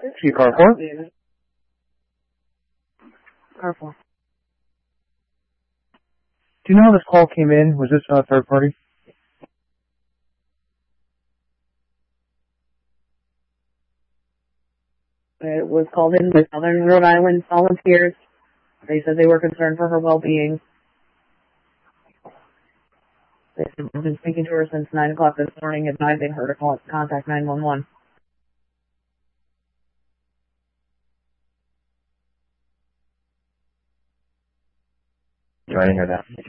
See car 4? Car 4. Do you know how this call came in? Was this a third party? It was called in by Southern Rhode Island volunteers. They said they were concerned for her well-being. They've been speaking to her since 9 o'clock this morning, advising her to contact 911. I didn't hear that.